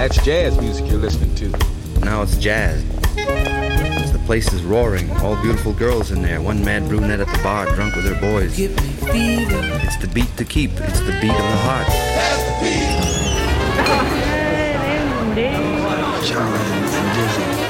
that's jazz music you're listening to. Now it's jazz. The place is roaring. All beautiful girls in there. One mad brunette at the bar, drunk with her boys. Give me fever. It's the beat to keep. It's the beat of the heart. That's the beat. Charlie and Dizzy.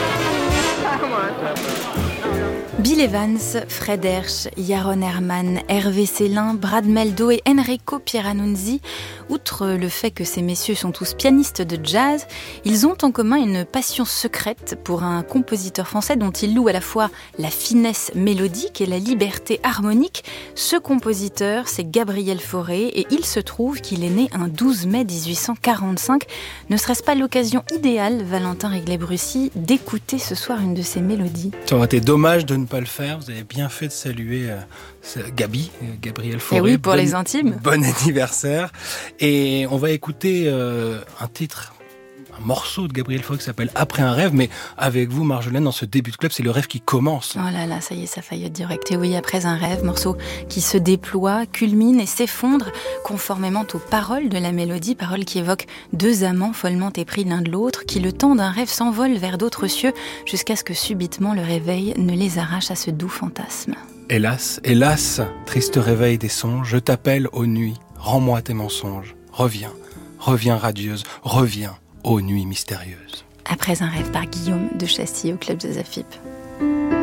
Bill Evans, Fred Hersch, Yaron Herman, Hervé Célin, Brad Meldo et Enrico Pieranunzi, outre le fait que ces messieurs sont tous pianistes de jazz, ils ont en commun une passion secrète pour un compositeur français dont ils louent à la fois la finesse mélodique et la liberté harmonique. Ce compositeur, c'est Gabriel Fauré et il se trouve qu'il est né un 12 mai 1845. Ne serait-ce pas l'occasion idéale, Valentin Réglet-Brussy, d'écouter ce soir une de ses mélodies? Ça aurait été dommage de ne pas le faire. Vous avez bien fait de saluer Gabriel Fauré. Et oui, pour les intimes. Bon anniversaire. Et on va écouter un morceau de Gabriel Fauré qui s'appelle Après un rêve, mais avec vous, Marjolaine, dans ce début de club, c'est le rêve qui commence. Oh là là, ça y est, ça faillit être direct. Et oui, Après un rêve, morceau qui se déploie, culmine et s'effondre conformément aux paroles de la mélodie, paroles qui évoquent deux amants follement épris l'un de l'autre, qui le temps d'un rêve s'envolent vers d'autres cieux, jusqu'à ce que subitement le réveil ne les arrache à ce doux fantasme. Hélas, hélas, triste réveil des songes, je t'appelle aux nuits, rends-moi tes mensonges, reviens, reviens radieuse, reviens, ô nuit mystérieuse. Après un rêve par Guillaume de Chassis au Club Jazz AFIP.